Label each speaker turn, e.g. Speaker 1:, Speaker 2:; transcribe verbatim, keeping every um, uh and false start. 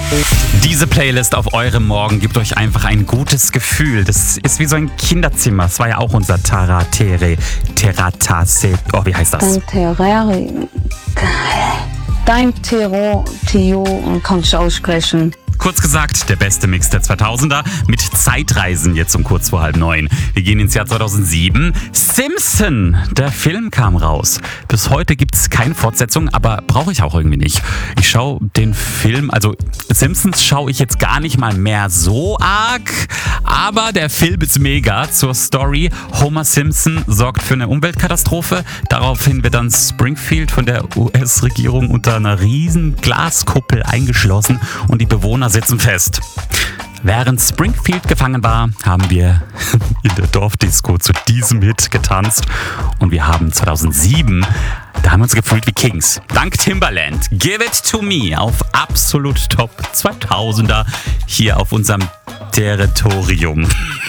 Speaker 1: Diese Playlist auf eurem Morgen gibt euch einfach ein gutes Gefühl. Das ist wie so ein Kinderzimmer. Das war ja auch unser Taratere, Teratase. Oh, wie heißt das?
Speaker 2: Dein Terrari. Dein Terror, Tio, kann ich aussprechen.
Speaker 1: Kurz gesagt, der beste Mix der zweitausender mit Zeitreisen jetzt um kurz vor halb neun. Wir gehen ins Jahr zweitausendsieben. Simpson, der Film kam raus. Bis heute gibt es keine Fortsetzung, aber brauche ich auch irgendwie nicht. Ich schaue den Film, also Simpsons schaue ich jetzt gar nicht mal mehr so arg, aber der Film ist mega. Zur Story: Homer Simpson sorgt für eine Umweltkatastrophe. Daraufhin wird dann Springfield von der U S-Regierung unter einer riesen Glaskuppel eingeschlossen und die Bewohner sitzen fest. Während Springfield gefangen war, haben wir in der Dorfdisco zu diesem Hit getanzt und wir haben zweitausendsieben, da haben wir uns gefühlt wie Kings. Dank Timbaland, Give It To Me auf absolut Top zweitausender hier auf unserem Territorium.